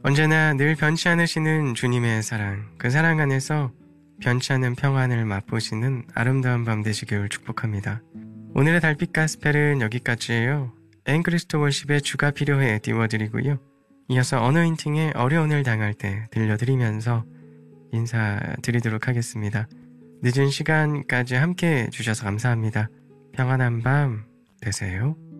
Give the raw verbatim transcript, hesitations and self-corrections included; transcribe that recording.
언제나 늘 변치 않으시는 주님의 사랑, 그 사랑 안에서 변치 않은 평안을 맛보시는 아름다운 밤 되시길 축복합니다. 오늘의 달빛 가스펠은 여기까지예요. 앵그리스트 월십의 주가 필요해 띄워드리고요. 이어서 어노인팅의 어려움을 당할 때 들려드리면서 인사드리도록 하겠습니다. 늦은 시간까지 함께 해주셔서 감사합니다. 평안한 밤 되세요.